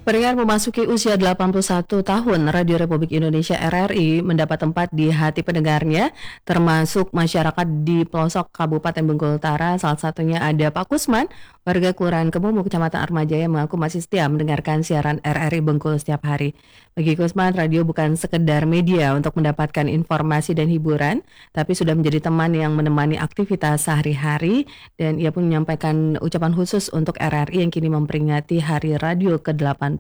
Pendengar memasuki usia 81 tahun, Radio Republik Indonesia RRI mendapat tempat di hati pendengarnya, termasuk masyarakat di pelosok Kabupaten Bengkulu Utara. Salah satunya ada Pak Kusman, warga Kelurahan Kemumu, Kecamatan Atmajaya, mengaku masih setia mendengarkan siaran RRI Bengkulu setiap hari. Bagi Kusman, radio bukan sekedar media untuk mendapatkan informasi dan hiburan, tapi sudah menjadi teman yang menemani aktivitas sehari-hari, dan ia pun menyampaikan ucapan khusus untuk RRI yang kini memperingati Hari Radio ke-81.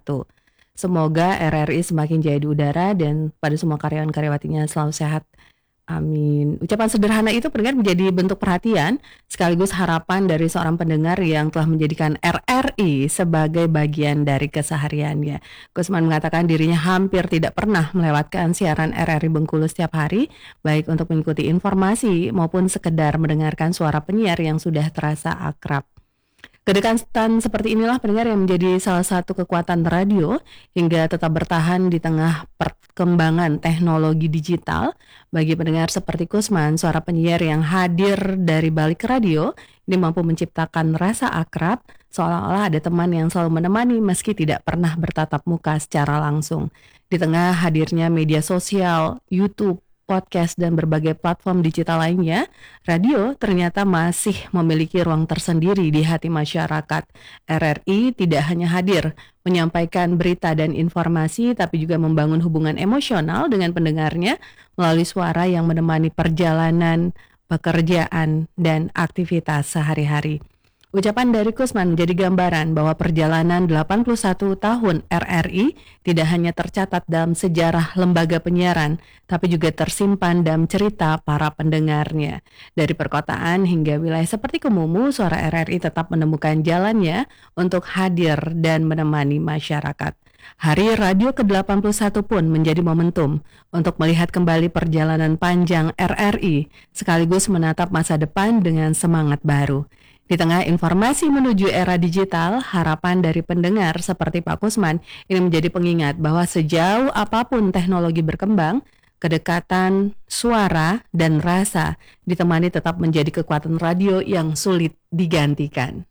Semoga RRI semakin jaya di udara dan pada semua karyawan-karyawatinya selalu sehat. Amin. Ucapan sederhana itu pendengar menjadi bentuk perhatian sekaligus harapan dari seorang pendengar yang telah menjadikan RRI sebagai bagian dari kesehariannya. Kusman mengatakan dirinya hampir tidak pernah melewatkan siaran RRI Bengkulu setiap hari, baik untuk mengikuti informasi maupun sekedar mendengarkan suara penyiar yang sudah terasa akrab. Kedekatan seperti inilah pendengar yang menjadi salah satu kekuatan radio hingga tetap bertahan di tengah perkembangan teknologi digital. Bagi pendengar seperti Kusman, suara penyiar yang hadir dari balik radio ini mampu menciptakan rasa akrab, seolah-olah ada teman yang selalu menemani meski tidak pernah bertatap muka secara langsung. Di tengah hadirnya media sosial, YouTube, podcast, dan berbagai platform digital lainnya, radio ternyata masih memiliki ruang tersendiri di hati masyarakat. RRI tidak hanya hadir menyampaikan berita dan informasi, tapi juga membangun hubungan emosional dengan pendengarnya melalui suara yang menemani perjalanan, pekerjaan, dan aktivitas sehari-hari. Ucapan dari Kusman menjadi gambaran bahwa perjalanan 81 tahun RRI tidak hanya tercatat dalam sejarah lembaga penyiaran, tapi juga tersimpan dalam cerita para pendengarnya. Dari perkotaan hingga wilayah seperti Kemumu, suara RRI tetap menemukan jalannya untuk hadir dan menemani masyarakat. Hari Radio ke-81 pun menjadi momentum untuk melihat kembali perjalanan panjang RRI, sekaligus menatap masa depan dengan semangat baru. Di tengah informasi menuju era digital, harapan dari pendengar seperti Pak Kusman ini menjadi pengingat bahwa sejauh apapun teknologi berkembang, kedekatan, suara, dan rasa ditemani tetap menjadi kekuatan radio yang sulit digantikan.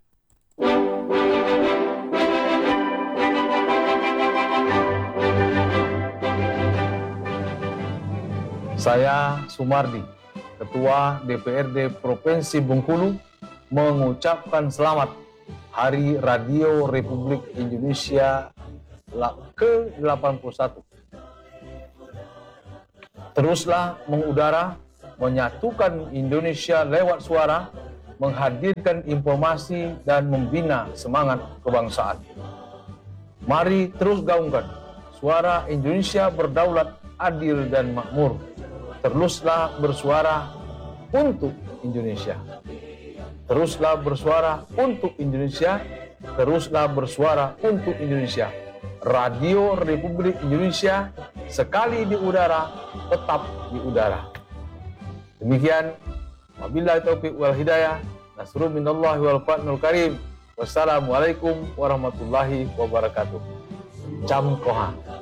Saya Sumardi, Ketua DPRD Provinsi Bengkulu, mengucapkan selamat Hari Radio Republik Indonesia ke-81. Teruslah mengudara, menyatukan Indonesia lewat suara, menghadirkan informasi dan membina semangat kebangsaan. Mari terus gaungkan suara Indonesia berdaulat, adil dan makmur. Teruslah bersuara untuk Indonesia. Teruslah bersuara untuk Indonesia, teruslah bersuara untuk Indonesia. Radio Republik Indonesia sekali di udara, tetap di udara. Demikian, wabillahi taufiq wal hidayah, nasrul minallahi wal fadlul karim. Wassalamualaikum warahmatullahi wabarakatuh. Cam Koha.